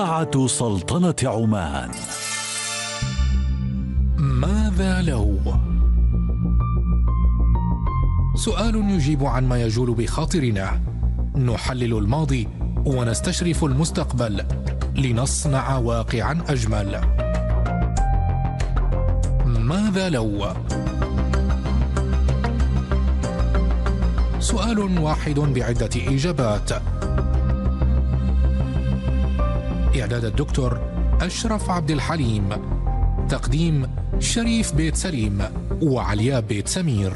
إذاعة سلطنة عمان. ماذا لو؟ سؤال يجيب عن ما يجول بخاطرنا، نحلل الماضي ونستشرف المستقبل لنصنع واقعا أجمل. ماذا لو؟ سؤال واحد بعدة إجابات. إعداد الدكتور أشرف عبد الحليم، تقديم شريف بيت سليم وعلياء بيت سمير،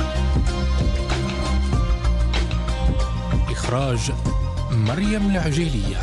إخراج مريم العجيلية.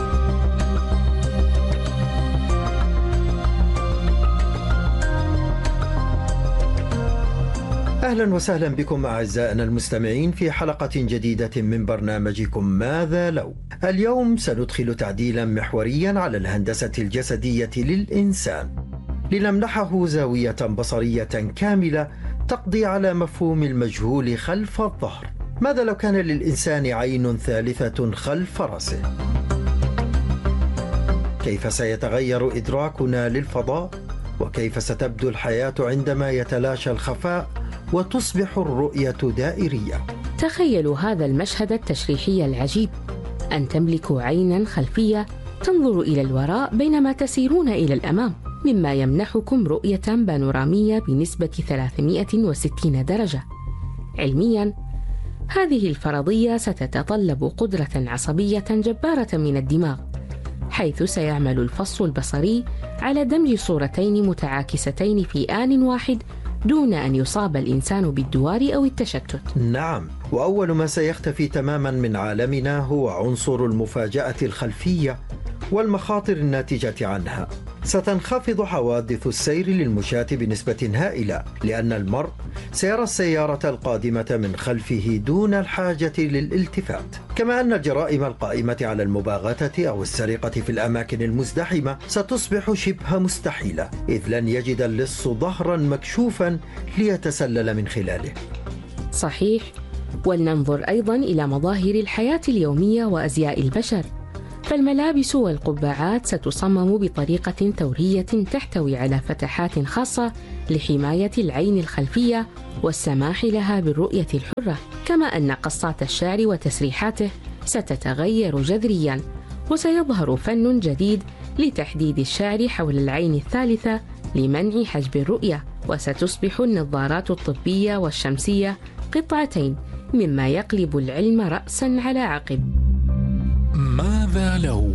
أهلا وسهلا بكم أعزائنا المستمعين في حلقة جديدة من برنامجكم ماذا لو. اليوم سندخل تعديلا محوريا على الهندسة الجسدية للإنسان لنمنحه زاوية بصرية كاملة تقضي على مفهوم المجهول خلف الظهر. ماذا لو كان للإنسان عين ثالثة خلف رأسه؟ كيف سيتغير إدراكنا للفضاء؟ وكيف ستبدو الحياة عندما يتلاشى الخفاء وتصبح الرؤية دائرية؟ تخيلوا هذا المشهد التشريحي العجيب، أن تملكوا عينا خلفية تنظر إلى الوراء بينما تسيرون إلى الأمام، مما يمنحكم رؤية بانورامية بنسبة 360 درجة. علمياً، هذه الفرضية ستتطلب قدرة عصبية جبارة من الدماغ، حيث سيعمل الفص البصري على دمج صورتين متعاكستين في آن واحد دون أن يصاب الإنسان بالدوار أو التشتت. نعم، وأول ما سيختفي تماما من عالمنا هو عنصر المفاجأة الخلفية والمخاطر الناتجة عنها. ستنخفض حوادث السير للمشاة بنسبة هائلة، لأن المرء سيرى السيارة القادمة من خلفه دون الحاجة للالتفات. كما أن الجرائم القائمة على المباغتة أو السرقة في الأماكن المزدحمة ستصبح شبه مستحيلة، إذ لن يجد اللص ظهرا مكشوفا ليتسلل من خلاله. صحيح، ولننظر أيضا إلى مظاهر الحياة اليومية وأزياء البشر، فالملابس والقبعات ستصمم بطريقة ثورية تحتوي على فتحات خاصة لحماية العين الخلفية والسماح لها بالرؤية الحرة. كما أن قصات الشعر وتسريحاته ستتغير جذريا، وسيظهر فن جديد لتحديد الشعر حول العين الثالثة لمنع حجب الرؤية، وستصبح النظارات الطبية والشمسية قطعتين، مما يقلب العلم رأسا على عقب. ماذا لو؟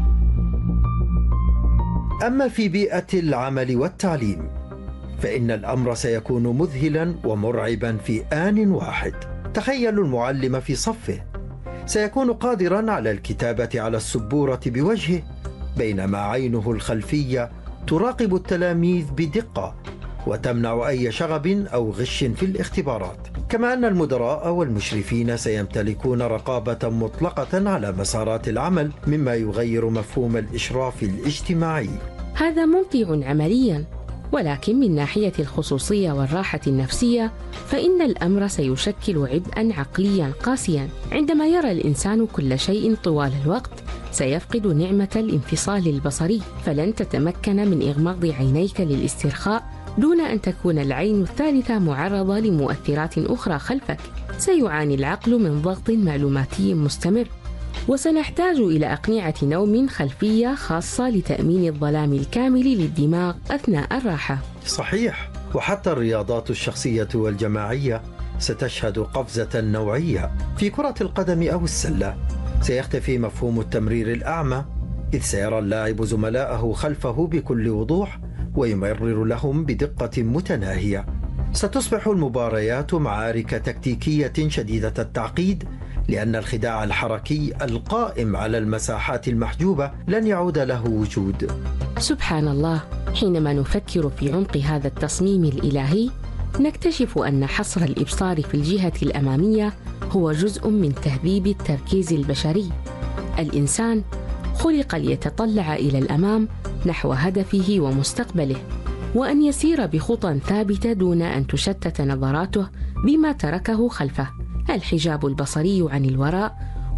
أما في بيئة العمل والتعليم فإن الأمر سيكون مذهلا ومرعبا في آن واحد. تخيلوا المعلم في صفه سيكون قادرا على الكتابة على السبورة بوجهه، بينما عينه الخلفية تراقب التلاميذ بدقة وتمنع أي شغب أو غش في الاختبارات. كما أن المدراء والمشرفين سيمتلكون رقابة مطلقة على مسارات العمل، مما يغير مفهوم الإشراف الاجتماعي. هذا ممتع عمليا، ولكن من ناحية الخصوصية والراحة النفسية فإن الأمر سيشكل عبئا عقليا قاسيا. عندما يرى الإنسان كل شيء طوال الوقت سيفقد نعمة الانفصال البصري، فلن تتمكن من إغماض عينيك للاسترخاء دون أن تكون العين الثالثة معرضة لمؤثرات أخرى خلفك. سيعاني العقل من ضغط معلوماتي مستمر، وسنحتاج إلى أقنعة نوم خلفية خاصة لتأمين الظلام الكامل للدماغ أثناء الراحة. صحيح، وحتى الرياضات الشخصية والجماعية ستشهد قفزة نوعية. في كرة القدم أو السلة سيختفي مفهوم التمرير الأعمى، إذ سيرى اللاعب زملائه خلفه بكل وضوح ويمرر لهم بدقة متناهية. ستصبح المباريات معارك تكتيكية شديدة التعقيد، لأن الخداع الحركي القائم على المساحات المحجوبة لن يعود له وجود. سبحان الله، حينما نفكر في عمق هذا التصميم الإلهي نكتشف أن حصر الإبصار في الجهة الأمامية هو جزء من تهذيب التركيز البشري. الإنسان خلق ليتطلع إلى الأمام نحو هدفه ومستقبله، وأن يسير بخطى ثابتة دون أن تشتت نظراته بما تركه خلفه. الحجاب البصري عن الوراء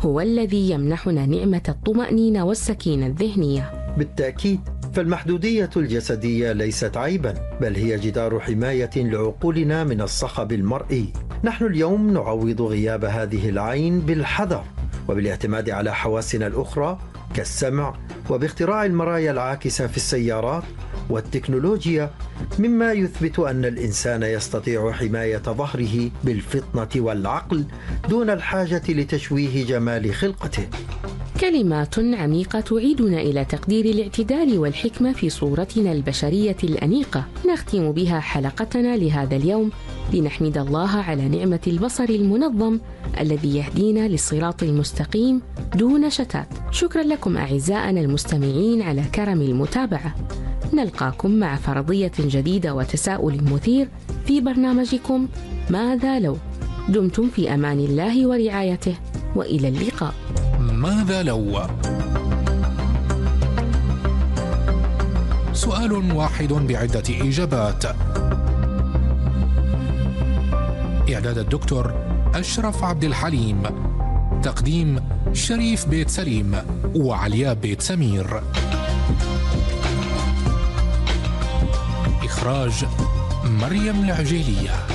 هو الذي يمنحنا نعمة الطمأنينة والسكينة الذهنية. بالتأكيد، فالمحدودية الجسدية ليست عيبا، بل هي جدار حماية لعقولنا من الصخب المرئي. نحن اليوم نعوض غياب هذه العين بالحذر وبالاعتماد على حواسنا الأخرى كالسمع، وباختراع المرايا العاكسة في السيارات والتكنولوجيا، مما يثبت أن الإنسان يستطيع حماية ظهره بالفطنة والعقل دون الحاجة لتشويه جمال خلقته. كلمات عميقة تعيدنا إلى تقدير الاعتدال والحكمة في صورتنا البشرية الأنيقة. نختم بها حلقتنا لهذا اليوم لنحمد الله على نعمة البصر المنظم الذي يهدينا للصراط المستقيم دون شتات. شكرا لكم أعزائنا المستمعين على كرم المتابعة. نلقاكم مع فرضية جديدة وتساؤل مثير في برنامجكم ماذا لو. دمتم في أمان الله ورعايته، وإلى اللقاء. ماذا لو؟ سؤال واحد بعدة إجابات. إعداد الدكتور أشرف عبد الحليم. تقديم شريف بيت سليم وعلياء بيت سمير. إخراج مريم العجيلية.